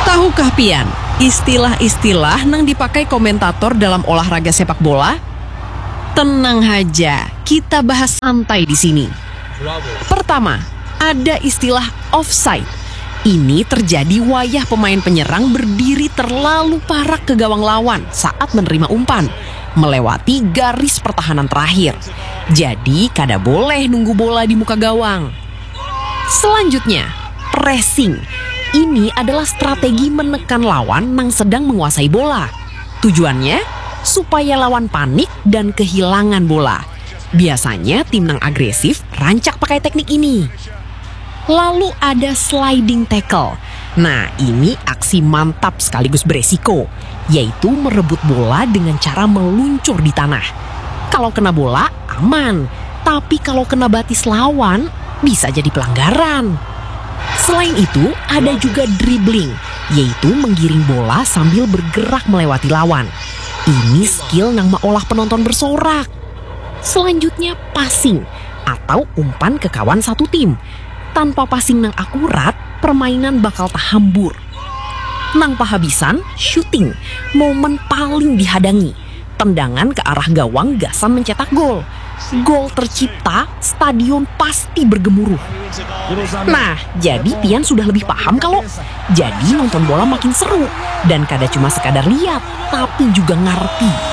Tahukah pian, istilah-istilah nang dipakai komentator dalam olahraga sepak bola? Tenang aja, kita bahas santai di sini. Pertama, ada istilah offside. Ini terjadi wayah pemain penyerang berdiri terlalu parah ke gawang lawan saat menerima umpan, melewati garis pertahanan terakhir. Jadi, kada boleh nunggu bola di muka gawang. Selanjutnya, pressing. Ini adalah strategi menekan lawan yang sedang menguasai bola. Tujuannya, supaya lawan panik dan kehilangan bola. Biasanya tim yang agresif rancak pakai teknik ini. Lalu ada sliding tackle. Nah, ini aksi mantap sekaligus beresiko, yaitu merebut bola dengan cara meluncur di tanah. Kalau kena bola, aman. Tapi kalau kena batis lawan, bisa jadi pelanggaran. Selain itu, ada juga dribbling, yaitu menggiring bola sambil bergerak melewati lawan. Ini skill yang maolah penonton bersorak. Selanjutnya passing, atau umpan ke kawan satu tim. Tanpa passing yang akurat, permainan bakal terhambur. Nang pahabisan, shooting, momen paling dihadangi. Tendangan ke arah gawang gasan mencetak gol. Gol tercipta, stadion pasti bergemuruh. Nah, jadi pian sudah lebih paham kalau jadi nonton bola makin seru. Dan kada cuma sekadar lihat, tapi juga ngerti.